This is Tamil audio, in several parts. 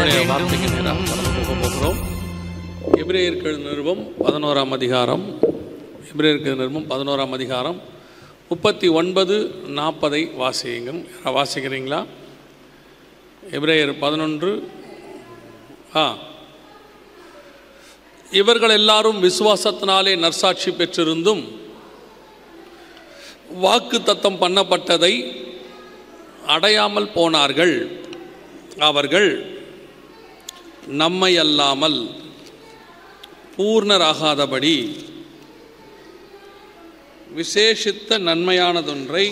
வார்த்தைக்கு நேராக கடந்து போக போகிறோம். எபிரேயருக்கு நிருபம் 11ஆம் அதிகாரம். எபிரேயருக்கு நிருபம் 11ஆம் அதிகாரம் 39-40 வாசியுங்கள். யாராவது வாசிக்கிறீங்களா? எபிரேயர் 11. இவர்கள் எல்லாரும் விசுவாசத்தினாலே நற்சாட்சி பெற்றிருந்தும் வாக்கு தத்தம் பண்ணப்பட்டதை அடையாமல் போனார்கள். அவர்கள் நம்மை அல்லாமல் பூர்ணராகாதபடி விசேஷித்த நன்மையானதொன்றை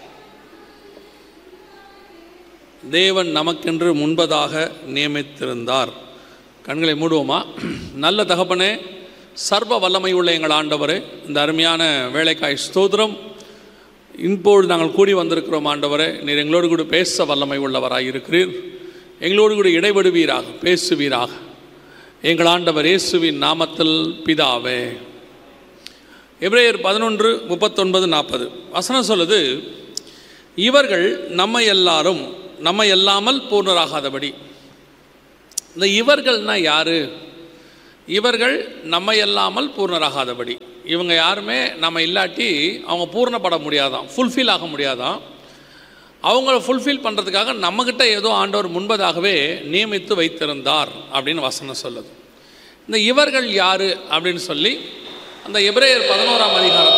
தேவன் நமக்கென்று முன்பதாக நியமித்திருந்தார். கண்களை மூடுவோமா? நல்ல தகப்பனே, சர்வ வல்லமை உள்ள எங்கள் ஆண்டவரே, இந்த அருமையான வேலைக்காய் ஸ்தோத்திரம். இப்பொழுது நாங்கள் கூடி வந்திருக்கிறோம் ஆண்டவரே. நீர் எங்களோடு கூட பேச வல்லமை உள்ளவராக இருக்கிறீர். எங்களோடு கூட இடைபடுவீராக, பேசுவீராக. எங்கள் ஆண்டவர் இயேசுவின் நாமத்தில் பிதாவே. எபிரேயர் 11:39-40 வசனம் சொல்லுது, இவர்கள் நம்மை அல்லாமல் பூர்ணராகாதபடி. இந்த இவர்கள்னா யாரு? இவர்கள் நம்மை அல்லாமல் பூர்ணராகாதபடி. இவங்க யாருமே நம்ம இல்லாட்டி அவங்க பூர்ணப்பட முடியாதான், ஃபுல்ஃபில் ஆக முடியாதான். அவங்கள ஃபுல்ஃபில் பண்ணுறதுக்காக நம்மக்கிட்ட ஏதோ ஆண்டவர் முன்பதாகவே நியமித்து வைத்திருந்தார் அப்படின்னு வசனம் சொல்லுது. இந்த இவர்கள் யார் அப்படின்னு சொல்லி அந்த எபிரேயர் 11ஆம்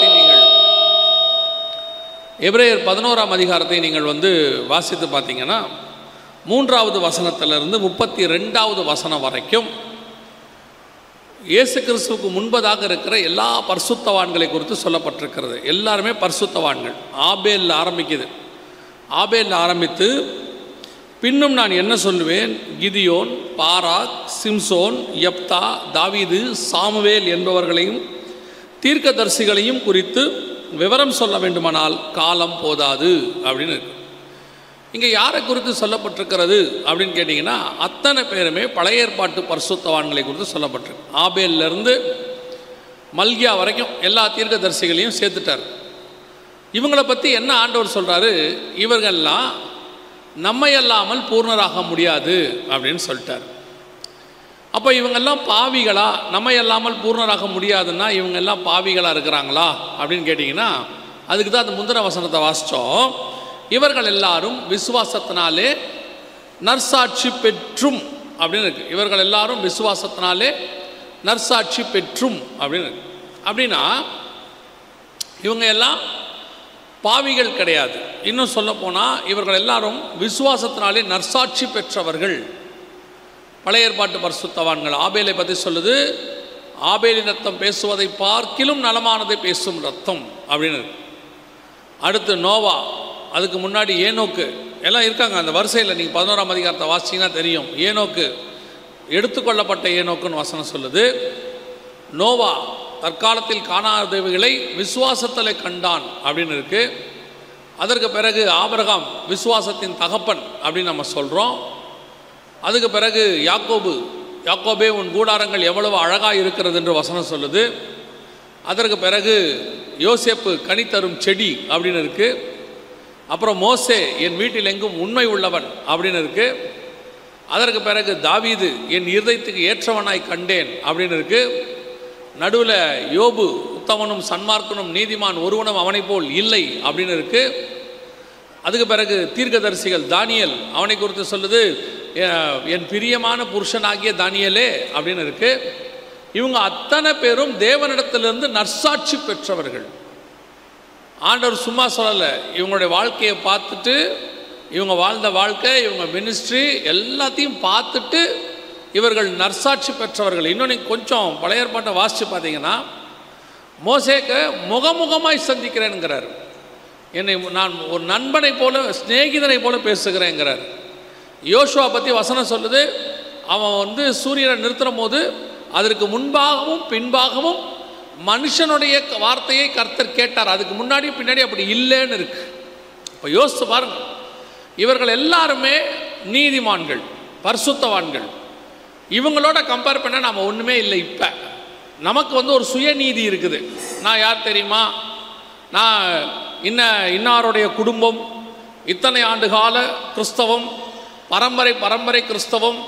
அதிகாரத்தை நீங்கள் வாசித்து பார்த்தீங்கன்னா 3வது வசனத்திலிருந்து 32வது வசனம் வரைக்கும் இயேசு கிறிஸ்துவுக்கு முன்பதாக இருக்கிற எல்லா பரிசுத்தவான்களை குறித்து சொல்லப்பட்டிருக்கிறது. எல்லாருமே பரிசுத்தவான்கள். ஆபேலில் ஆரம்பிக்குது. ஆபேலில் ஆரம்பித்து பின்னும் நான் என்ன சொல்லுவேன், கிதியோன், பாராக், சிம்சோன், யப்தா, தாவீது, சாமுவேல் என்பவர்களையும் தீர்க்கதரிசிகளையும் குறித்து விவரம் சொல்ல வேண்டுமானால் காலம் போதாது அப்படின்னு இருக்கு. இங்கே யாரை குறித்து சொல்லப்பட்டிருக்கிறது அப்படின்னு கேட்டிங்கன்னா, அத்தனை பேருமே பழைய ஏற்பாட்டு பரிசுத்தவான்களை குறித்து சொல்லப்பட்டிருக்கு. ஆபேலிருந்து மல்கியா வரைக்கும் எல்லா தீர்க்கதரிசிகளையும் சேர்த்துட்டார். இவங்களை பற்றி என்ன ஆண்டவர் சொல்கிறாரு, இவர்கள்லாம் நம்மை அல்லாமல் பூர்ணராக முடியாது அப்படின்னு சொல்லிட்டார். அப்போ இவங்கெல்லாம் பாவிகளா? நம்மை அல்லாமல் பூர்ணராக முடியாதுன்னா இவங்கெல்லாம் பாவிகளாக இருக்கிறாங்களா அப்படின்னு கேட்டிங்கன்னா, அதுக்கு தான் அந்த முந்தின வசனத்தை வாசித்தோம். இவர்கள் எல்லாரும் விசுவாசத்தினாலே நற்சாட்சி பெற்றும் அப்படின்னு இருக்கு. இவர்கள் எல்லாரும் விசுவாசத்தினாலே நற்சாட்சி பெற்றும் அப்படின்னு இருக்கு. அப்படின்னா இவங்க எல்லாம் பாவிகள் கிடையாது. இன்னும் சொல்ல போனால் இவர்கள் எல்லாரும் விசுவாசத்தினாலே நற்சாட்சி பெற்றவர்கள், பழைய ஏற்பாட்டு பரிசுத்தவான்கள். ஆபேலை பற்றி சொல்லுது, ஆபேலின் ரத்தம் பேசுவதை பார்க்கிலும் நலமானதை பேசும் ரத்தம் அப்படின்னு இருக்கு. அடுத்து நோவா, அதுக்கு முன்னாடி ஏனோக்கு, எல்லாம் இருக்காங்க அந்த வரிசையில். நீங்கள் 11ஆம் அதிகாரத்தை வாசிச்சிங்கன்னா தெரியும். ஏனோக்கு எடுத்துக்கொள்ளப்பட்ட ஏனோக்குன்னு வசனம் சொல்லுது. நோவா தற்காலத்தில் காணாதவைகளை விசுவாசத்தில் கண்டான் அப்படின்னு இருக்கு. அதற்கு பிறகு ஆபிரகாம் விசுவாசத்தின் தகப்பன் அப்படின்னு நம்ம சொல்கிறோம். அதுக்கு பிறகு யாக்கோபே உன் கூடாரங்கள் எவ்வளவு அழகாக இருக்கிறது என்று வசனம் சொல்லுது. அதற்கு பிறகு யோசேப்பு கனி தரும் செடி அப்படின்னு இருக்கு. அப்புறம் மோசே என் வீட்டில் எங்கும் உண்மை உள்ளவன் அப்படின்னு இருக்கு. அதற்கு பிறகு தாவீது என் இருதயத்துக்கு ஏற்றவனாய் கண்டேன் அப்படின்னு இருக்கு. நடுவில் யோபு உத்தமனும் சன்மார்க்கனும் நீதிமான் ஒருவனும் அவனை போல் இல்லை அப்படின்னு இருக்கு. அதுக்கு பிறகு தீர்க்கதரிசிகள் தானியேல், அவனை குறித்து சொல்லுது, என் பிரியமான புருஷனாகிய தானியேலே அப்படின்னு இருக்கு. இவங்க அத்தனை பேரும் தேவனிடத்திலிருந்து நற்சாட்சி பெற்றவர்கள். ஆண்டவர் சும்மா சொல்லலை. இவங்களுடைய வாழ்க்கையை பார்த்துட்டு, இவங்க வாழ்ந்த வாழ்க்கை, இவங்க மினிஸ்ட்ரி எல்லாத்தையும் பார்த்துட்டு இவர்கள் நற்சாட்சி பெற்றவர்கள். இன்னும் நீங்கள் கொஞ்சம் பழைய ஏற்பாட்டை வாசித்து பார்த்தீங்கன்னா, மோசேக்கு முகமுகமாய் சந்திக்கிறேன்கிறார். என்னை நான் ஒரு நண்பனை போல, சிநேகிதனை போல பேசுகிறேங்கிறார். யோசுவா பற்றி வசனம் சொல்லுது, அவன் சூரியனை நிறுத்துற போது அதற்கு முன்பாகவும் பின்பாகவும் மனுஷனுடைய வார்த்தையை கர்த்தர் கேட்டார். அதுக்கு முன்னாடி பின்னாடி அப்படி இல்லைன்னு இருக்கு. இப்போ யோசித்து பாருங்க, இவர்கள் எல்லாருமே நீதிமான்கள், பரிசுத்தவான்கள். இவங்களோட கம்பேர் பண்ண நாம் ஒன்றுமே இல்லை. இப்போ நமக்கு ஒரு சுயநீதி இருக்குது. நான் யார் தெரியுமா, நான் இன்னாருடைய குடும்பம், இத்தனை ஆண்டு கால கிறிஸ்தவம், பரம்பரை கிறிஸ்தவம்,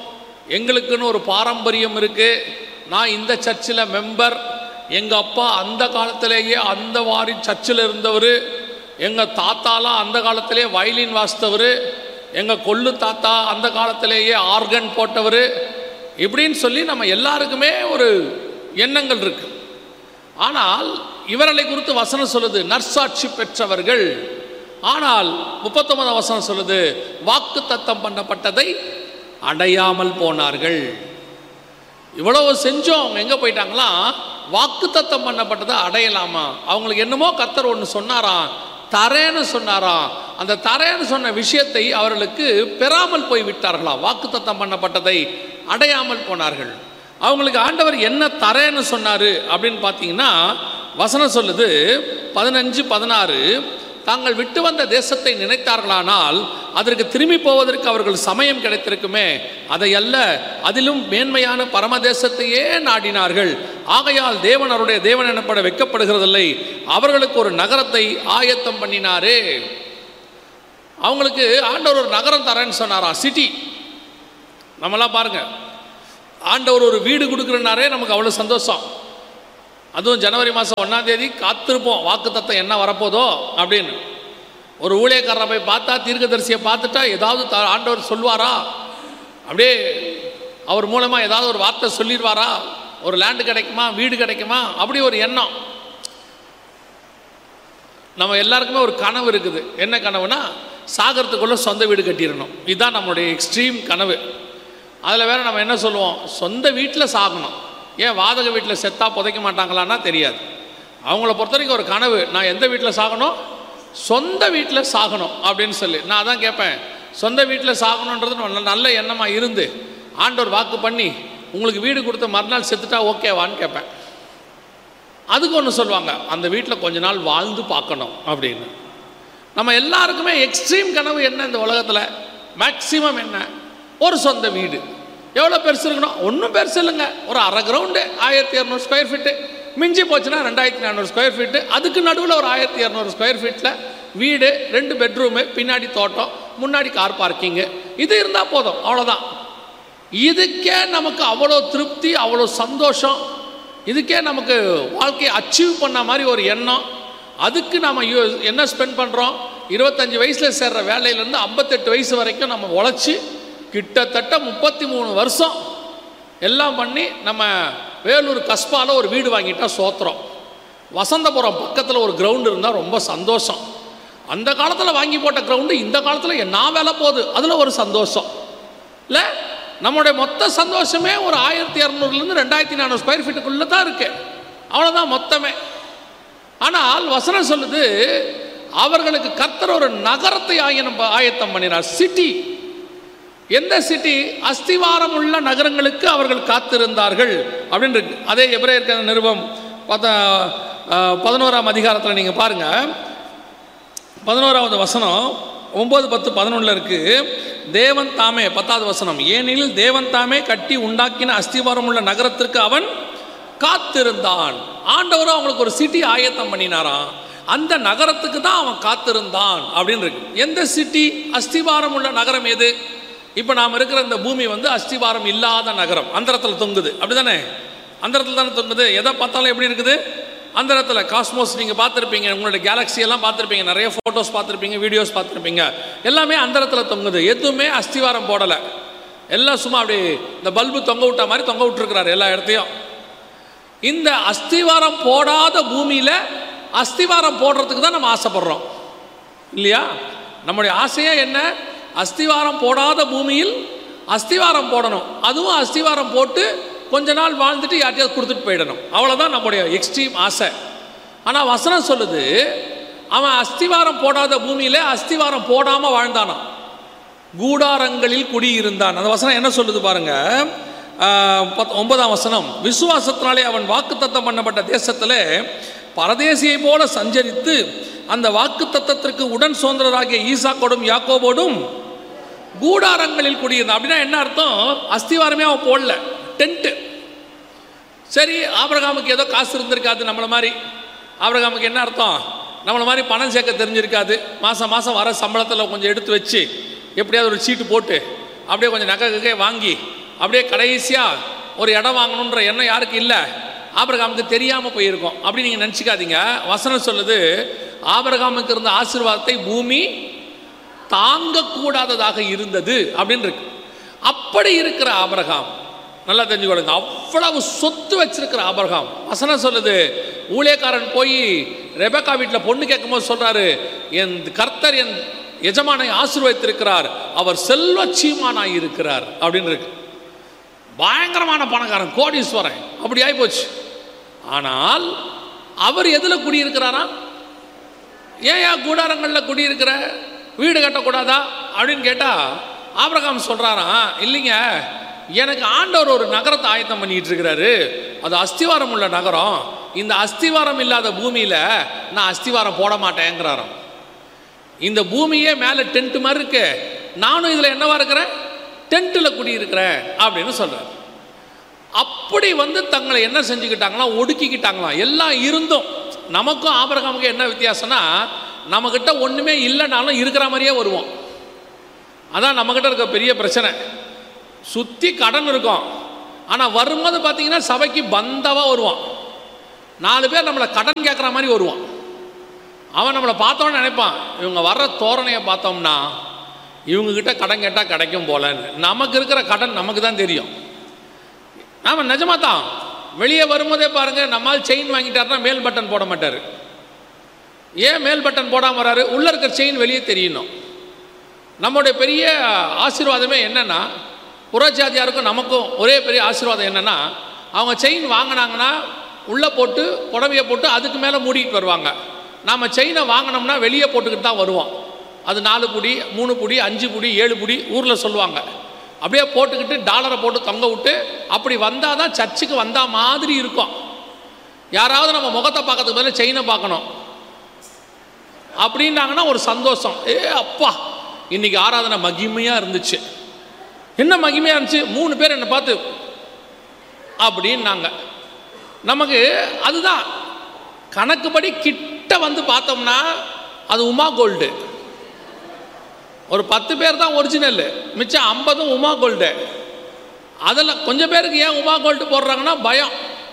எங்களுக்குன்னு ஒரு பாரம்பரியம் இருக்குது, நான் இந்த சர்ச்சில் மெம்பர், எங்கள் அப்பா அந்த காலத்திலேயே அந்த வாரி சர்ச்சில் இருந்தவர், எங்கள் தாத்தாலாம் அந்த காலத்திலே வயலின் வாசித்தவர், எங்கள் கொள்ளு தாத்தா அந்த காலத்திலேயே ஆர்கன் போட்டவர், இப்படின்னு சொல்லி நம்ம எல்லாருக்குமே ஒரு எண்ணங்கள் இருக்கு. ஆனால் இவர்களை குறித்து வசனம் சொல்லுது நற்சாட்சி பெற்றவர்கள். ஆனால் 39 வசனம் சொல்லுது வாக்கு தத்தம் பண்ணப்பட்டதை அடையாமல் போனார்கள். இவ்வளவு செஞ்சோம், அவங்க எங்கே போயிட்டாங்களா? வாக்கு தத்தம் பண்ணப்பட்டதை அடையலாமா? அவங்களுக்கு என்னமோ கர்த்தர் ஒன்று சொன்னாராம், தரேன்னு சொன்னாராம். அந்த தரேன்னு சொன்ன விஷயத்தை அவர்களுக்கு பெறாமல் போய் விட்டார்களாம். வாக்கு தத்தம் பண்ணப்பட்டதை அடையாமல் போனார்கள். அவங்களுக்கு ஆண்டவர் என்ன தரேன்னு சொன்னார் அப்படின்னு பார்த்தீங்கன்னா வசனம் சொல்லுது 15-16, தாங்கள் விட்டு வந்த தேசத்தை நினைத்தார்களானால் அதற்கு திரும்பி போவதற்கு அவர்கள் சமயம் கிடைத்திருக்குமே, அதை அல்ல, அதிலும் மேன்மையான பரமதேசத்தையே நாடினார்கள். ஆகையால் தேவன் அவருடைய தேவன் எனப்பட வெட்கப்படுகிறதில்லை, அவர்களுக்கு ஒரு நகரத்தை ஆயத்தம் பண்ணினாரே. அவங்களுக்கு ஆண்டவர் ஒரு நகரம் தரேன்னு சொன்னாராம், சிட்டி. நம்மளாம் பாருங்க, ஆண்டவர் ஒரு வீடு கொடுக்குறனாரே நமக்கு அவ்வளோ சந்தோஷம். அதுவும் ஜனவரி மாதம் 1ஆம் தேதி காத்திருப்போம், வாக்குத்தத்தம் என்ன வரப்போதோ அப்படின்னு. ஒரு ஊழியக்காரரை போய் பார்த்தா, தீர்க்கதரிசியை பார்த்துட்டா ஏதாவது ஆண்டவர் சொல்வாரா, அப்படியே அவர் மூலமாக ஏதாவது ஒரு வார்த்தை சொல்லிடுவாரா, ஒரு லேண்டு கிடைக்குமா, வீடு கிடைக்குமா, அப்படி ஒரு எண்ணம். நம்ம எல்லாருக்குமே ஒரு கனவு இருக்குது. என்ன கனவுனா, சாகரத்துக்குள்ளே சொந்த வீடு கட்டிடணும். இதுதான் நம்மளுடைய எக்ஸ்ட்ரீம் கனவு. அதில் வேறு நம்ம என்ன சொல்லுவோம், சொந்த வீட்டில் சாகணும். ஏன் வாடகை வீட்டில் செத்தா புதைக்க மாட்டாங்களான்னா தெரியாது. அவங்கள பொறுத்த வரைக்கும் ஒரு கனவு, நான் எந்த வீட்டில் சாகணும், சொந்த வீட்டில் சாகணும் அப்படின்னு சொல்லி. நான் அதான் கேட்பேன், சொந்த வீட்டில் சாகணுன்றது நல்ல எண்ணமாக இருந்து ஆண்டவர் வாக்கு பண்ணி உங்களுக்கு வீடு கொடுத்த மறுநாள் செத்துட்டா ஓகேவான்னு கேட்பேன். அதுக்கு ஒன்று சொல்லுவாங்க, அந்த வீட்டில் கொஞ்ச நாள் வாழ்ந்து பார்க்கணும் அப்படின்னு. நம்ம எல்லாருக்குமே எக்ஸ்ட்ரீம் கனவு என்ன இந்த உலகத்தில், மேக்சிமம் என்ன, ஒரு சொந்த வீடு. எவ்வளோ பெருசு இருக்கணும், ஒன்றும் பெருசு இல்லைங்க, ஒரு அரை கிரவுண்டு 1200 ஸ்கொயர் ஃபீட்டு, மிஞ்சி போச்சுன்னா 2400 ஸ்கொயர் ஃபீட்டு, அதுக்கு நடுவில் ஒரு 1200 ஸ்கொயர் ஃபீட்டில் வீடு, 2 பெட்ரூமு, பின்னாடி தோட்டம், முன்னாடி கார் பார்க்கிங்கு, இது இருந்தால் போதும், அவ்வளோதான். இதுக்கே நமக்கு அவ்வளோ திருப்தி, அவ்வளோ சந்தோஷம், இதுக்கே நமக்கு வாழ்க்கையை அச்சீவ் பண்ண மாதிரி ஒரு எண்ணம். அதுக்கு நம்ம என்ன ஸ்பெண்ட் பண்ணுறோம், 25 வயசில் சேர்ற வேலையிலேருந்து 58 வயசு வரைக்கும் நம்ம உழைச்சி கிட்டத்தட்ட 33 வருஷம் எல்லாம் பண்ணி நம்ம வேலூர் கஸ்பாவில் ஒரு வீடு வாங்கிட்டா சோத்திரம். வசந்தபுரம் பக்கத்தில் ஒரு கிரவுண்டு இருந்தால் ரொம்ப சந்தோஷம். அந்த காலத்தில் வாங்கி போட்ட கிரவுண்டு இந்த காலத்தில் என்ன வேலை போகுது, அதில் ஒரு சந்தோஷம் இல்லை. நம்முடைய மொத்த சந்தோஷமே ஒரு 1200லேருந்து 2400 ஸ்கொயர் ஃபீட்டுக்குள்ளே தான் இருக்கு, அவ்வளோதான் மொத்தமே. ஆனால் வசனம் சொல்லுது, அவர்களுக்கு கர்த்தர் ஒரு நகரத்தை ஆயத்தம் பண்ணினார், சிட்டி. எந்த சிட்டி? அஸ்திவாரம் உள்ள நகரங்களுக்கு அவர்கள் காத்திருந்தார்கள் அப்படின்னு இருக்கு. அதே எபிரேயர் நிருபம் 11ஆம் அதிகாரத்தில் நீங்கள் பாருங்கள், 11வது வசனம் 9, 10, 11 இருக்கு. தேவன் தாமே 10வது வசனம், ஏனெனில் தேவன் தாமே கட்டி உண்டாக்கின அஸ்திவாரம் உள்ள நகரத்திற்கு அவன் காத்திருந்தான். ஆண்டவரும் அவங்களுக்கு ஒரு சிட்டி ஆயத்தம் பண்ணினாராம், அந்த நகரத்துக்கு தான் அவன் காத்திருந்தான் அப்படின்னு இருக்கு. எந்த சிட்டி? அஸ்திவாரம் உள்ள நகரம் எது? இப்போ நாம் இருக்கிற இந்த பூமி அஸ்திவாரம் இல்லாத நகரம், அந்தரத்தில் தொங்குது, அப்படி தானே? அந்தரத்தில் தானே தொங்குது. எதை பார்த்தாலும் எப்படி இருக்குது, அந்தரத்தில். காஸ்மோஸ் நீங்கள் பார்த்துருப்பீங்க, உங்களுடைய கேலக்ஸியெல்லாம் பார்த்துருப்பீங்க, நிறைய ஃபோட்டோஸ் பார்த்துருப்பீங்க, வீடியோஸ் பார்த்துருப்பீங்க, எல்லாமே அந்தரத்தில் தொங்குது. எதுவுமே அஸ்திவாரம் போடலை, எல்லாம் சும்மா அப்படி இந்த பல்பு தொங்க விட்ட மாதிரி தொங்க விட்டுருக்கிறாரு எல்லா இடத்தையும். இந்த அஸ்திவாரம் போடாத பூமியில் அஸ்திவாரம் போடுறதுக்கு தான் நம்ம ஆசைப்படுறோம் இல்லையா? நம்முடைய ஆசையே என்ன? அஸ்திவாரம் போடாத பூமியில் அஸ்திவாரம் போடணும், அதுவும் அஸ்திவாரம் போட்டு கொஞ்ச நாள் வாழ்ந்துட்டு யார்ட்டையாவது கொடுத்துட்டு போயிடணும், அவ்வளோதான் நம்முடைய எக்ஸ்ட்ரீம் ஆசை. ஆனால் வசனம் சொல்லுது, அவன் அஸ்திவாரம் போடாத பூமியில் அஸ்திவாரம் போடாமல் வாழ்ந்தானான், கூடாரங்களில் குடியிருந்தான். அந்த வசனம் என்ன சொல்லுது பாருங்க, 9ஆம் வசனம், விசுவாசத்தினாலே அவன் வாக்குத்தத்தம் பண்ணப்பட்ட தேசத்தில் பரதேசியை போல சஞ்சரித்து அந்த வாக்குத்தத்தத்திற்கு உடன் சுதந்திரராகிய ஈசாக்கோடும் யாக்கோபோடும் கூடாரங்களில் குடியிருந்தான். அப்படின்னா என்ன அர்த்தம்? அஸ்திவாரமே அவன் போடல, டென்ட்டு. சரி, ஆபிரகாமுக்கு ஏதோ காசு இருந்திருக்காது நம்மளை மாதிரி. ஆபிரகாமுக்கு என்ன அர்த்தம்? நம்மளை மாதிரி பணம் சேர்க்க தெரிஞ்சிருக்காது. மாதம் வர சம்பளத்தில் கொஞ்சம் எடுத்து வச்சு எப்படியாவது ஒரு சீட்டு போட்டு அப்படியே கொஞ்சம் நகை வாங்கி அப்படியே கடைசியாக ஒரு இடம் வாங்கணுன்ற எண்ணம் யாருக்கு இல்லை? ஆபிரகாமுக்கு தெரியாமல் போயிருக்கோம் அப்படி நீங்கள் நினச்சிக்காதீங்க. வசனம் சொல்லுது, ஆபிரகாமுக்கு இருந்த ஆசீர்வாதத்தை பூமி தாங்கக்கூடாததாக இருந்தது அப்படின்னு இருக்கு. அப்படி இருக்கிற ஆபிரகாம், நல்லா தெரிஞ்சுக்கொள்ளுங்க, அவ்வளவு சொத்து வச்சிருக்கிற ஆபிரகாம், வசனம் சொல்லுது, ஊழியக்காரன் போய் ரெபெக்கா வீட்டில் பொண்ணு கேட்கும்போது சொல்றாரு, என் கர்த்தர் என் எஜமானை ஆசீர்வதித்திருக்கிறார், அவர் செல்வச்சீமானாய் இருக்கிறார் அப்படின்னு இருக்கு. பயங்கரமான பணக்காரன், கோடீஸ்வரன், அப்படி ஆகி போச்சு. ஆனால் அவர் எதில் குடியிருக்கிறாரா? ஏன் கூடாரங்களில் குடியிருக்கிற, வீடு கட்டக்கூடாதா அப்படின்னு கேட்டால் ஆபிரகாம் சொல்கிறாராம், இல்லைங்க, எனக்கு ஆண்டவர் ஒரு நகரத்தை ஆயத்தம் பண்ணிட்டு இருக்கிறாரு, அது அஸ்திவாரம் உள்ள நகரம், இந்த அஸ்திவாரம் இல்லாத பூமியில் நான் அஸ்திவாரம் போட மாட்டேங்கிறாராம். இந்த பூமியே மேலே டென்ட் மாதிரி இருக்கு, நானும் இதில் என்னவா இருக்கிறேன், டென்ட்டில் குடியிருக்கிறேன் அப்படின்னு சொல்கிறார். அப்படி தங்களை என்ன செஞ்சுக்கிட்டாங்களாம், ஒடுக்கிக்கிட்டாங்களாம். எல்லாம் இருந்தும் நமக்கும் ஆபிரகாமுக்கும் என்ன வித்தியாசம்னா, நம்மக்கிட்ட ஒன்றுமே இல்லைனாலும் இருக்கிற மாதிரியே வருவோம். அதான் நம்மக்கிட்ட இருக்க பெரிய பிரச்சனை. சுற்றி கடன் இருக்கும், ஆனால் வரும்போது பார்த்தீங்கன்னா சபைக்கு பந்தவாக வருவான். 4 பேர் நம்மளை கடன் கேட்குற மாதிரி வருவான். அவன் நம்மளை பார்த்தோன்னு நினைப்பான், இவங்க வர்ற தோரணையை பார்த்தோம்னா இவங்ககிட்ட கடன் கேட்டால் கிடைக்கும் போலன்னு. நமக்கு இருக்கிற கடன் நமக்கு தான் தெரியும். நாம் நிஜமாக தான் வெளியே வரும்போதே பாருங்கள், நம்மால் செயின் வாங்கிட்டாருன்னா மேல் பட்டன் போட மாட்டார். ஏன் மேல் பட்டன் போடாமல் வராரு? உள்ளே இருக்கிற செயின் வெளியே தெரியணும். நம்முடைய பெரிய ஆசீர்வாதமே என்னென்னா, புறஜாதியாருக்கும் நமக்கும் ஒரே பெரிய ஆசீர்வாதம் என்னென்னா, அவங்க செயின் வாங்கினாங்கன்னா உள்ளே போட்டு புடவையை போட்டு அதுக்கு மேலே மூடிட்டு வருவாங்க. நாம் செயினை வாங்கினோம்னா வெளியே போட்டுக்கிட்டு தான் வருவோம். அது 4 புடி 3 புடி 5 புடி 7 புடி ஊரில் சொல்லுவாங்க. அப்படியே போட்டுக்கிட்டு டாலரை போட்டு தொங்க விட்டு அப்படி வந்தால் தான் சர்ச்சுக்கு வந்தால் மாதிரி இருக்கும். யாராவது நம்ம முகத்தை பார்க்கறதுக்கு பதிலாக செயினை பார்க்கணும் அப்படின்னாங்கன்னா ஒரு சந்தோஷம். அப்பா இன்னைக்கு ஆராதனை மகிமையாக இருந்துச்சு. என்ன மகிமையாக இருந்துச்சு? 3 பேர் என்னை பார்த்து அப்படின்னாங்க. நமக்கு அதுதான் கணக்குப்படி கிட்ட பார்த்தோம்னா அது உமா கோல்டு. ஒரு 10 பேர் தான் ஒரிஜினல், மிச்சம் 50 உமா கோல்டு. அதில் கொஞ்சம் பேருக்கு ஏன் உமா கோல்டு போடுறாங்கன்னா பயம்.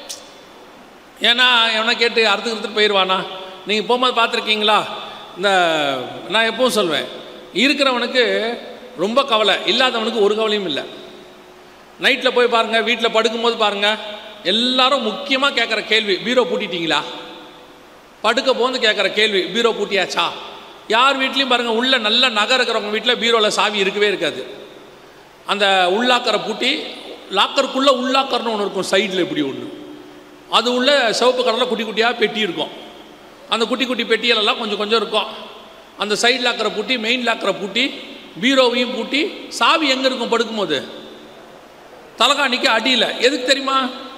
ஏன்னா எவனை கேட்டு அறுத்துக்கிட்டு போயிடுவானா. நீங்கள் போகும்போது பார்த்துருக்கீங்களா? இந்த நான் எப்பவும் சொல்வேன், இருக்கிறவனுக்கு ரொம்ப கவலை, இல்லாதவனுக்கு ஒரு கவலையும் இல்லை. நைட்டில் போய் பாருங்கள், வீட்டில் படுக்கும்போது பாருங்கள், எல்லாரும் முக்கியமாக கேட்குற கேள்வி, பீரோ பூட்டிட்டீங்களா? படுக்க போந்து கேட்குற கேள்வி, பீரோ பூட்டியாச்சா? யார் வீட்லேயும் பாருங்கள், உள்ள நல்ல நகை இருக்கிறவங்க வீட்டில் பீரோவில் சாவி இருக்கவே இருக்காது. அந்த உள்ளாக்கரை பூட்டி, லாக்கருக்குள்ளே உள்ளாக்கர்னு ஒன்று இருக்கும் சைடில், இப்படி ஒன்று, அது உள்ள சிவப்பு கலரில் குட்டி குட்டியாக பெட்டி இருக்கும். அந்த குட்டி குட்டி பெட்டிகளெல்லாம் கொஞ்சம் கொஞ்சம் இருக்கும். அந்த சைடு லாக்கரை பூட்டி, மெயின் லாக்கரை பூட்டி, பீரோவையும் பூட்டி, சாவி எங்கே இருக்கும் படுக்கும்போது? தலகாணிக்கு அடியில். எதுக்கு தெரியுமா?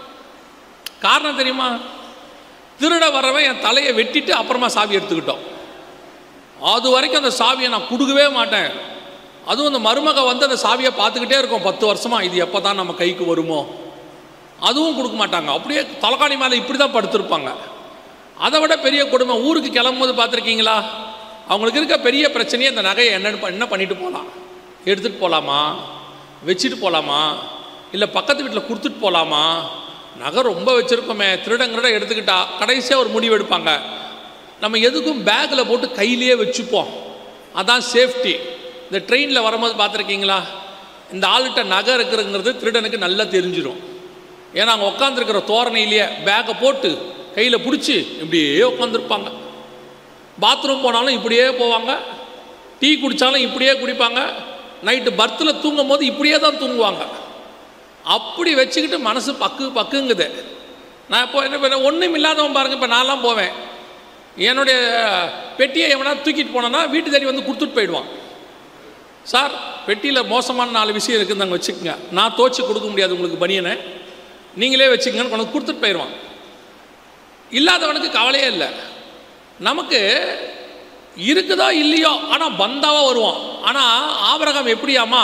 காரணம் தெரியுமா? திருட வரவன் என் தலையை வெட்டிட்டு அப்புறமா சாவி எடுத்துக்கிட்டோம். அது வரைக்கும் அந்த சாவியை நான் கொடுக்கவே மாட்டேன். அதுவும் அந்த மருமக அந்த சாவியை பார்த்துக்கிட்டே இருக்கும் 10 வருஷமா, இது எப்போ தான் நம்ம கைக்கு வருமோ. அதுவும் கொடுக்க மாட்டாங்க. அப்படியே தலகாணி மேலே இப்படி தான் படுத்திருப்பாங்க. அதை விட பெரிய கொடுமை, ஊருக்கு கிளம்பும்போது பார்த்துருக்கீங்களா? அவங்களுக்கு இருக்க பெரிய பிரச்சனையே இந்த நகையை என்ன பண்ணிட்டு போகலாம், எடுத்துகிட்டு போகலாமா, வச்சுட்டு போகலாமா, இல்லை பக்கத்து வீட்டில் கொடுத்துட்டு போகலாமா? நகை ரொம்ப வச்சுருக்கோமே, திருடங்கிற எடுத்துக்கிட்டா கடைசியாக ஒரு முடிவு எடுப்பாங்க, நம்ம எதுக்கும் பேக்கில் போட்டு கையிலேயே வச்சுப்போம், அதான் சேஃப்டி. இந்த ட்ரெயினில் வரும்போது பார்த்துருக்கீங்களா? இந்த ஆள்கிட்ட நகை இருக்குங்கிறது திருடனுக்கு நல்லா தெரிஞ்சிடும். ஏன்னா அவங்க உட்காந்துருக்கிற தோரணையிலேயே பேக்கை போட்டு கையில் பிடிச்சி இப்படியே உட்காந்துருப்பாங்க. பாத்ரூம் போனாலும் இப்படியே போவாங்க, டீ குடித்தாலும் இப்படியே குடிப்பாங்க, நைட்டு பர்த்தில் தூங்கும் போது இப்படியே தான் தூங்குவாங்க. அப்படி வச்சுக்கிட்டு மனசு பக்குங்குது. நான் இப்போ என்ன பண்ண, ஒன்றும் இல்லாதவன் பாருங்கள், இப்போ நான்லாம் போவேன், என்னுடைய பெட்டியை எவனா தூக்கிட்டு போனேன்னா வீட்டு தேடி கொடுத்துட்டு போயிடுவான். சார் பெட்டியில் மோசமான 4 விஷயம் இருக்குதுன்னு நாங்கள் வச்சுக்கோங்க, நான் தோச்சி கொடுக்க முடியாது உங்களுக்கு பனியனை, நீங்களே வச்சுக்கங்கன்னு கொண்டு கொடுத்துட்டு போயிடுவான். இல்லாதவனுக்கு கவலையே இல்லை. நமக்கு இருக்குதோ இல்லையோ ஆனால் பந்தாவாக வருவான். ஆனால் ஆபிரகாம் எப்படியாமா,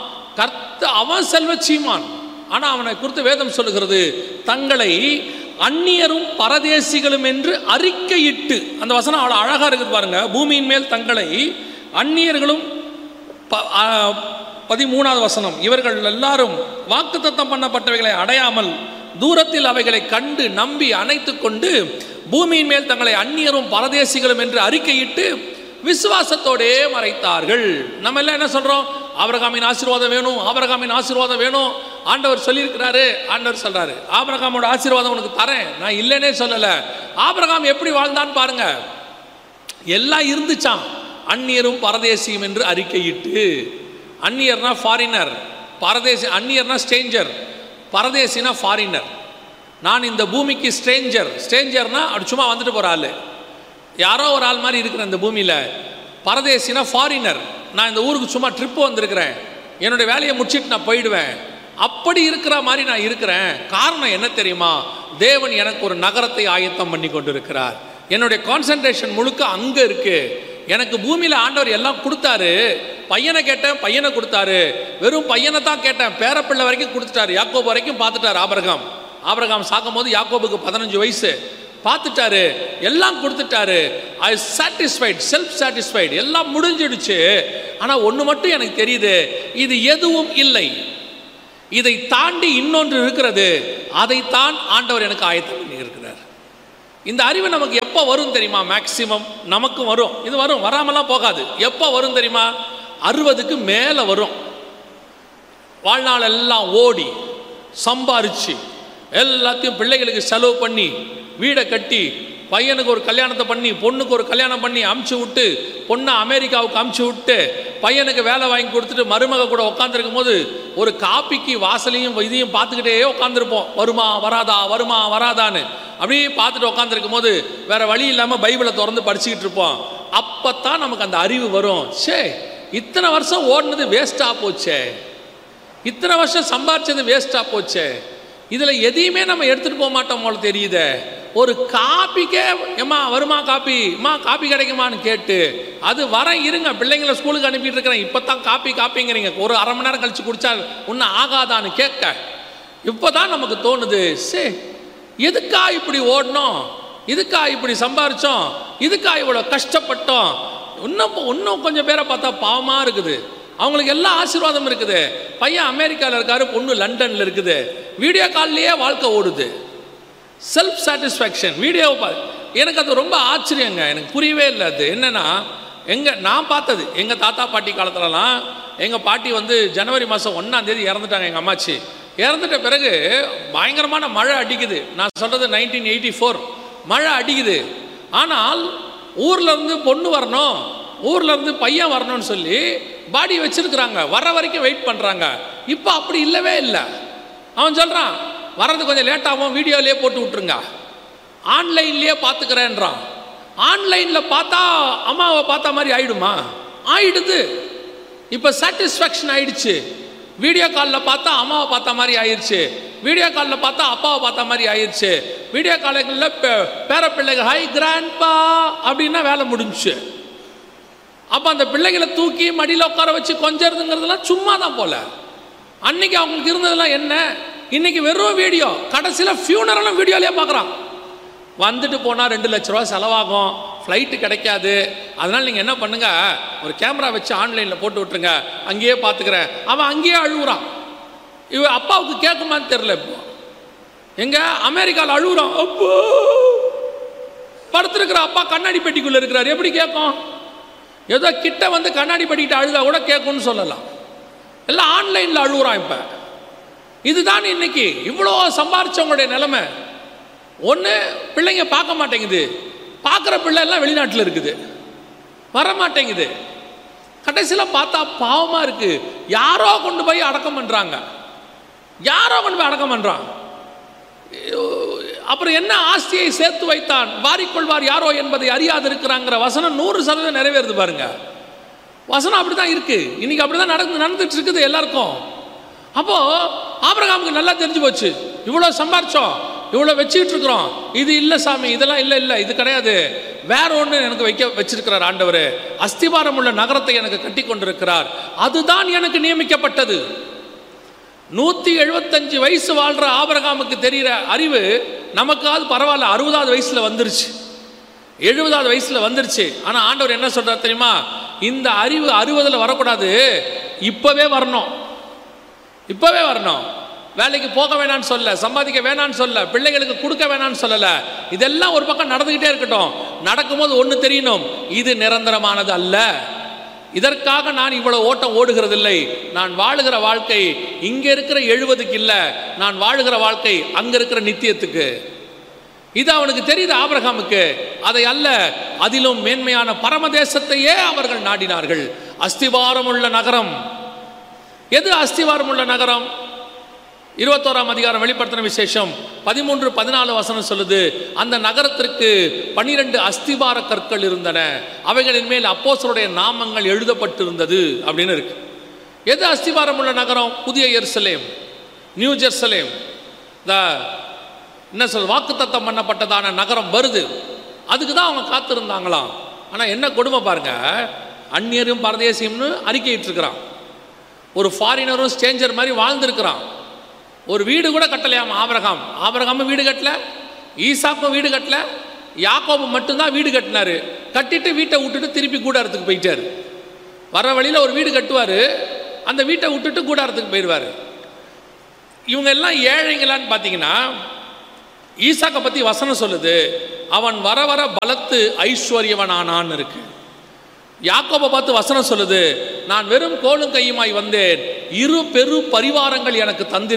அவன் செல்வச்சீமான். ஆனால் அவனை குறித்து வேதம் சொல்லுகிறது, தங்களை அந்நியரும் பரதேசிகளும் என்று அறிக்கையிட்டு, அந்த வசனம் அவ்வளோ அழகாக இருக்குது பாருங்க. பூமியின் மேல் தங்களை அந்நியர்களும் 13வது வசனம், இவர்கள் எல்லாரும் வாக்குத்தத்தம் பண்ணப்பட்டவைகளை அடையாமல் தூரத்தில் அவைகளை கண்டு நம்பி அணைத்து கொண்டு பூமியின் மேல் தங்களை அந்நியரும் பரதேசிகளும் என்று அறிக்கையிட்டு விசுவாசத்தோடே மறைத்தார்கள். நம்ம எல்லாம் என்ன சொல்றோம்? ஆபிரகாமின் ஆசீர்வாதம் வேணும், ஆபிரகாமின் ஆசீர்வாதம் வேணும். ஆண்டவர் சொல்லியிருக்கிறாரு. ஆண்டவர் சொல்றாரு, ஆபிரகாமோட ஆசீர்வாதம் உனக்கு தரேன், நான் இல்லைன்னே சொல்லல. ஆபிரகாம் எப்படி வாழ்ந்தான்னு பாருங்க. எல்லாம் இருந்துச்சான். அந்நியரும் பரதேசியும் என்று அறிக்கையிட்டு. அந்நியர்னா ஃபாரினர், பரதேசி. அந்நியர்னா ஸ்ட்ரேஞ்சர், பரதேசினா ஃபாரினர். நான் இந்த பூமிக்கு ஸ்ட்ரேஞ்சர். ஸ்ட்ரேஞ்சர்னா அப்படி சும்மா வந்துட்டு போகிற ஆள், யாரோ ஒரு ஆள் மாதிரி இருக்கிறேன் இந்த பூமியில். பரதேசினா ஃபாரினர், நான் இந்த ஊருக்கு சும்மா ட்ரிப்பு வந்திருக்கிறேன், என்னுடைய வேலையை முடிச்சுட்டு நான் போயிடுவேன். அப்படி இருக்கிற மாதிரி நான் இருக்கிறேன். காரணம் என்ன தெரியுமா? தேவன் எனக்கு ஒரு நகரத்தை ஆயத்தம் பண்ணி கொண்டு இருக்கிறார். என்னுடைய கான்சன்ட்ரேஷன் முழுக்க அங்கே இருக்கு. எனக்கு பூமியில் ஆண்டவர் எல்லாம் கொடுத்தாரு. பையனை கேட்டேன், பையனை கொடுத்தாரு. வெறும் பையனை தான் கேட்டேன், பேரப்பிள்ளை வரைக்கும் கொடுத்துட்டாரு. யாக்கோபு வரைக்கும் பார்த்துட்டாரு. ஆபிரகாம் சாக்கும் போது யாக்கோபுக்கு 15 வயசு. பார்த்துட்டாரு, எல்லாம் கொடுத்துட்டாரு. ஐ சாட்டிஸ்ஃபைட், செல்ஃப் சாட்டிஸ்ஃபைட், எல்லாம் முடிஞ்சிடுச்சு. ஆனால் ஒன்று மட்டும் எனக்கு தெரியுது, இது எதுவும் இல்லை, இதை தாண்டி இன்னொன்று இருக்கிறது. அதைத்தான் ஆண்டவர் எனக்கு ஆயத்தம் பண்ணி இருக்கிறார். இந்த அறிவு நமக்கு எப்போ வரும் தெரியுமா? மேக்சிமம் நமக்கு வரும். இது வரும், வராமலாம் போகாது. எப்போ வரும் தெரியுமா? 60க்கு மேலே வரும். வாழ்நாள் எல்லாம் ஓடி சம்பாரிச்சு எல்லாத்தையும் பிள்ளைகளுக்கு செலவு பண்ணி வீடை கட்டி பையனுக்கு ஒரு கல்யாணத்தை பண்ணி பொண்ணுக்கு ஒரு கல்யாணம் பண்ணி அமுச்சு விட்டு பொண்ணை அமெரிக்காவுக்கு அமுச்சு விட்டு பையனுக்கு வேலை வாங்கி கொடுத்துட்டு மருமக கூட உட்காந்துருக்கும் போது ஒரு காப்பிக்கு வாசலையும் இதையும் பார்த்துக்கிட்டே உட்காந்துருப்போம். வருமா வராதா, வருமா வராதான்னு அப்படியே பார்த்துட்டு உட்காந்துருக்கும் போது வேற வழி இல்லாமல் பைபிளை திறந்து படிச்சுக்கிட்டு இருப்போம். அப்போத்தான் நமக்கு அந்த அறிவு வரும். சே, இத்தனை வருஷம் ஓடினது வேஸ்டாக போச்சே, இத்தனை வருஷம் சம்பாரிச்சது வேஸ்டாக போச்சே, இதில் எதையுமே நம்ம எடுத்துகிட்டு போக மாட்டோம் போல தெரியுதே. ஒரு காப்பிக்கே ஏம்மா வருமா காப்பி, அம்மா காப்பி கிடைக்குமான்னு கேட்டு அது வர இருங்க, பிள்ளைங்களை ஸ்கூலுக்கு அனுப்பிட்டு இருக்கிறேன், இப்போ தான் காப்பிங்கிறீங்க, ஒரு அரை மணி நேரம் கழிச்சு குடிச்சா ஒன்றும் ஆகாதான்னு கேட்க இப்போ தான் நமக்கு தோணுது. சே, எதுக்கா இப்படி ஓடணும், இதுக்கா இப்படி சம்பாரிச்சோம், இதுக்கா இவ்வளோ கஷ்டப்பட்டோம். இன்னும் கொஞ்சம் பேரை பார்த்தா பாவமாக இருக்குது. அவங்களுக்கு எல்லா ஆசீர்வாதம் இருக்குது. பையன் அமெரிக்காவில் இருக்காரு, பொண்ணு லண்டனில் இருக்குது. வீடியோ கால்லையே வாழ்க்கை ஓடுது. செல்ஃப் சாட்டிஸ்ஃபேக்ஷன் வீடியோவை எனக்கு அது ரொம்ப ஆச்சரியங்க. எனக்கு புரியவே இல்லை. அது என்னென்னா, நான் பார்த்தது எங்கள் தாத்தா பாட்டி காலத்துலலாம் எங்கள் பாட்டி ஜனவரி மாதம் 1ஆம் தேதி இறந்துட்டாங்க. எங்கள் அம்மாச்சி இறந்துட்ட பிறகு பயங்கரமான மழை அடிக்குது. நான் சொல்கிறது 1984 மழை அடிக்குது. ஆனால் ஊர்லேருந்து பொண்ணு வரணும், ஊர்லேருந்து பையன் வரணும்னு சொல்லி பாடி வச்சுருக்குறாங்க, வர வரைக்கும் வெயிட் பண்ணுறாங்க. இப்போ அப்படி இல்லவே இல்லை. அவன் சொல்கிறான், வர்றது கொஞ்சம் லேட்டாகும், வீடியோலேயே போட்டு விட்டுருங்க, ஆன்லைன்லேயே பார்த்துக்கிறேன்றான். ஆன்லைனில் பார்த்தா அம்மாவை பார்த்தா மாதிரி ஆயிடுமா? ஆயிடுது. இப்போ சாட்டிஸ்ஃபேக்ஷன் ஆயிடுச்சு. வீடியோ காலில் பார்த்தா அம்மாவை பார்த்த மாதிரி ஆயிடுச்சு, வீடியோ காலில் பார்த்தா அப்பாவை பார்த்த மாதிரி ஆயிடுச்சு. வீடியோ காலில் பேர பிள்ளைங்க ஹை கிராண்ட்பா அப்படின்னா வேலை முடிஞ்சிச்சு. அப்போ அந்த பிள்ளைகளை தூக்கி மடியில் உட்கார வச்சு கொஞ்சறதுங்கிறதுலாம் சும்மா தான் போல. அன்னைக்கு அவங்களுக்கு இருந்ததெல்லாம் என்ன? இன்னைக்கு வெறும் வீடியோ. கடைசியில் ஃபியூனரலும் வீடியோலேயே பார்க்குறான். வந்துட்டு போனால் 2 லட்ச ரூபா செலவாகும், ஃப்ளைட்டு கிடைக்காது. அதனால் நீங்கள் என்ன பண்ணுங்கள், ஒரு கேமரா வச்சு ஆன்லைனில் போட்டு விட்டுருங்க, அங்கேயே பார்த்துக்கிறேன். அவன் அங்கேயே அழுகுறான். அப்பாவுக்கு கேட்குமான்னு தெரில. இப்போ எங்கே அமெரிக்காவில் அழுகுறான். அப்போ படுத்துருக்கிற அப்பா கண்ணாடி பெட்டிக்குள்ளே இருக்கிறார், எப்படி கேட்கும்? ஏதோ கிட்ட கண்ணாடி பெட்டிக்கிட்ட அழுதா கூட கேட்கும்னு சொல்லலாம். எல்லாம் ஆன்லைனில் அழுகுறான். இப்போ இதுதான் இன்னைக்கு இவ்வளோ சம்பாரிச்சவங்களுடைய நிலைமை. ஒன்று, பிள்ளைங்க பார்க்க மாட்டேங்குது, பார்க்குற பிள்ளை எல்லாம் வெளிநாட்டில் இருக்குது, வர மாட்டேங்குது. கடைசியில் பார்த்தா பாவமாக இருக்குது. யாரோ கொண்டு போய் அடக்கம் பண்ணுறாங்க, யாரோ கொண்டு போய் அடக்கம் பண்ணுறான். அப்புறம் என்ன ஆஸ்தியை சேர்த்து வைத்தான் வாரிக்கொள்வார் யாரோ என்பதை அறியாது இருக்கிறாங்கிற வசனம் 100% நிறைவேறுது பாருங்க. வசனம் அப்படி தான் இருக்குது. இன்னைக்கு அப்படி தான் நடந்துட்டு இருக்குது எல்லாருக்கும். அப்போது ஆபிரகாமுக்கு நல்லா தெரிஞ்சு போச்சு, இவ்வளோ சம்பாரிச்சோம், இவ்வளோ வச்சுக்கிட்டு இருக்கிறோம், இது இல்லை சாமி, இதெல்லாம் இல்லை, இது கிடையாது, வேற ஒன்று எனக்கு வச்சிருக்கிறார் ஆண்டவர். அஸ்திபாரம் உள்ள நகரத்தை எனக்கு கட்டி கொண்டிருக்கிறார், அதுதான் எனக்கு நியமிக்கப்பட்டது. 175 வயசு வாழ்கிற ஆபிரகாமுக்கு தெரிகிற அறிவு நமக்காவது பரவாயில்ல, 60வது வயசில் வந்துருச்சு, 70வது வயசில் வந்துருச்சு. ஆனால் ஆண்டவர் என்ன சொல்கிறார் தெரியுமா? இந்த அறிவு 60ல் வரக்கூடாது, இப்போவே வரணும், இப்போவே வரணும். வேலைக்கு போக வேணான்னு சொல்ல, சம்பாதிக்க வேணான்னு சொல்ல, பிள்ளைகளுக்கு கொடுக்க வேணான்னு சொல்லலை. இதெல்லாம் ஒரு பக்கம் நடந்துக்கிட்டே இருக்கட்டும். நடக்கும்போது ஒன்று தெரியணும், இது நிரந்தரமானது அல்ல. இதற்காக நான் இவ்வளவு ஓட்டம் ஓடுகிறதில்லை. நான் வாழுகிற வாழ்க்கை இங்கே இருக்கிற 70க்கு இல்லை, நான் வாழுகிற வாழ்க்கை அங்கே இருக்கிற நித்தியத்துக்கு. இது அவனுக்கு தெரியுது ஆபிரகாமுக்கு. அதை அல்ல, அதிலும் மேன்மையான பரமதேசத்தையே அவர்கள் நாடினார்கள். அஸ்திவாரம் உள்ள நகரம். எது அஸ்திவாரம் உள்ள நகரம்? 21ஆம் அதிகாரம் வெளிப்படுத்தின விசேஷம் 13-14 வசனம் சொல்லுது, அந்த நகரத்திற்கு 12 அஸ்திவார கற்கள் இருந்தன, அவைகளின் மேல் அப்போஸ்தலருடைய நாமங்கள் எழுதப்பட்டிருந்தது அப்படின்னு இருக்கு. எது அஸ்திவாரம் உள்ள நகரம்? புதிய எருசலேம், நியூ ஜெருசலேம். என்ன சொல், வாக்குத்தத்தம் பண்ணப்பட்டதான நகரம் வருது. அதுக்கு தான் அவங்க காத்திருந்தாங்களாம். ஆனால் என்ன கொடுமை பாருங்க, அந்நியரும் பரதேசியம்னு அறிக்கையிட்டு இருக்கிறான். ஒரு ஃபாரினரும் ஸ்டேஞ்சர் மாதிரி வாழ்ந்துருக்கிறான். ஒரு வீடு கூட கட்டலையாம் ஆபிரகாம். ஆபிரகாமும் வீடு கட்டல, ஈசாக்கும் வீடு கட்டல, யாக்கோபு மட்டும்தான் வீடு கட்டினாரு. கட்டிட்டு வீட்டை விட்டுட்டு திருப்பி கூடாரத்துக்கு போயிட்டார். வர வழியில் ஒரு வீடு கட்டுவார், அந்த வீட்டை விட்டுட்டு கூடாரத்துக்கு போயிடுவார். இவங்க எல்லாம் ஏழைங்களான்னு பார்த்தீங்கன்னா, ஈசாக்கை பற்றி வசனம் சொல்லுது, அவன் வர வர பலத்து ஐஸ்வர்யவனானான்னு இருக்கு. யாக்கோபை பார்த்து வசனம் சொல்லுது, நான் வெறும் கோலும் கையுமாய் வந்தேன், 2 பெரு பரிவாரங்கள் எனக்கு தந்து